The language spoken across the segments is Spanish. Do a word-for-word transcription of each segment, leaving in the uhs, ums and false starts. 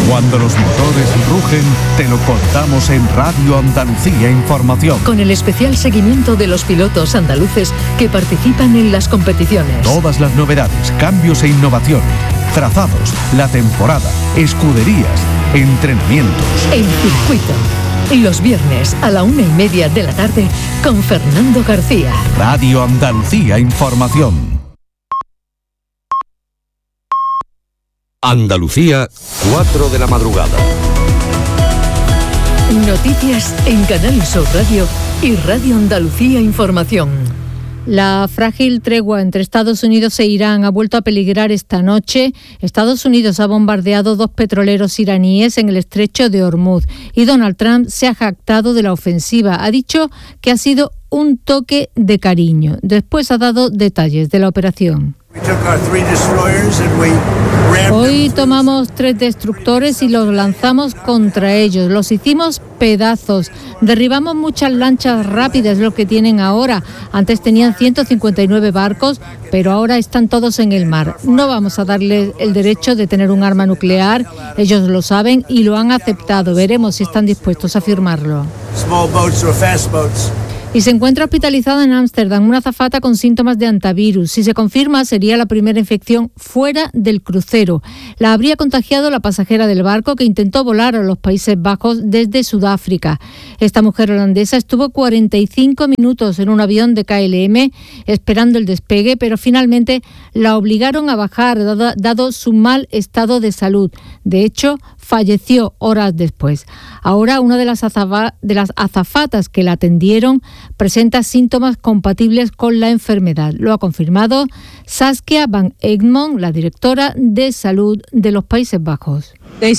Cuando los motores rugen, te lo contamos en Radio Andalucía Información. Con el especial seguimiento de los pilotos andaluces que participan en las competiciones. Todas las novedades, cambios e innovaciones, trazados, la temporada, escuderías, entrenamientos. El circuito. Los viernes a la una y media de la tarde con Fernando García. Radio Andalucía Información. Andalucía, cuatro de la madrugada. Noticias en Canal Sur Radio y Radio Andalucía Información. La frágil tregua entre Estados Unidos e Irán ha vuelto a peligrar esta noche. Estados Unidos ha bombardeado dos petroleros iraníes en el estrecho de Hormuz y Donald Trump se ha jactado de la ofensiva. Ha dicho que ha sido un toque de cariño. Después ha dado detalles de la operación. Hoy tomamos tres destructores y los lanzamos contra ellos. Los hicimos pedazos. Derribamos muchas lanchas rápidas, lo que tienen ahora. Antes tenían ciento cincuenta y nueve barcos, pero ahora están todos en el mar. No vamos a darles el derecho de tener un arma nuclear. Ellos lo saben y lo han aceptado. Veremos si están dispuestos a firmarlo. Y se encuentra hospitalizada en Ámsterdam una azafata con síntomas de antivirus. Si se confirma, sería la primera infección fuera del crucero. La habría contagiado la pasajera del barco que intentó volar a los Países Bajos desde Sudáfrica. Esta mujer holandesa estuvo cuarenta y cinco minutos en un avión de K L M esperando el despegue, pero finalmente la obligaron a bajar dado, dado su mal estado de salud. De hecho, falleció horas después. Ahora una de las, azafa, de las azafatas que la atendieron presenta síntomas compatibles con la enfermedad. Lo ha confirmado Saskia van Egmond, la directora de salud de los Países Bajos.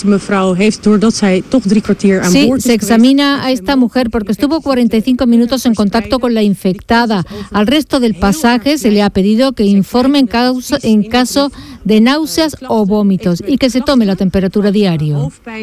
Sí, se examina a esta mujer porque estuvo cuarenta y cinco minutos en contacto con la infectada. Al resto del pasaje se le ha pedido que informe en, causa, en caso de náuseas o vómitos y que se tome la temperatura diario.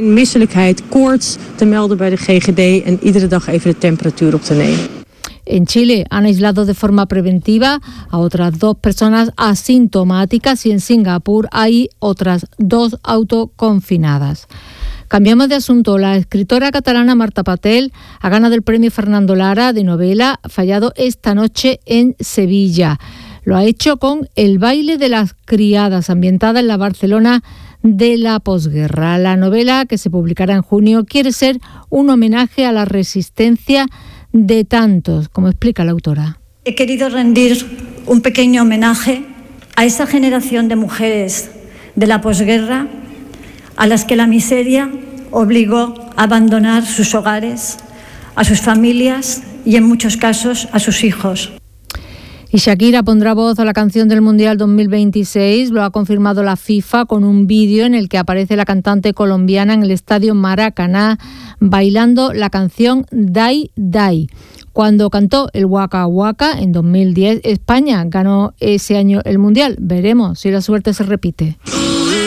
En Chile han aislado de forma preventiva a otras dos personas asintomáticas y en Singapur hay otras dos autoconfinadas. Cambiamos de asunto. La escritora catalana Marta Patel ha ganado el premio Fernando Lara de novela, fallado esta noche en Sevilla. Lo ha hecho con El baile de las criadas, ambientada en la Barcelona de la posguerra. La novela, que se publicará en junio, quiere ser un homenaje a la resistencia de tantos, como explica la autora. He querido rendir un pequeño homenaje a esa generación de mujeres de la posguerra a las que la miseria obligó a abandonar sus hogares, a sus familias y en muchos casos a sus hijos. Y Shakira pondrá voz a la canción del Mundial dos mil veintiséis, lo ha confirmado la FIFA con un vídeo en el que aparece la cantante colombiana en el estadio Maracaná bailando la canción Dai Dai. Cuando cantó el Waka Waka en dos mil diez, España ganó ese año el Mundial. Veremos si la suerte se repite.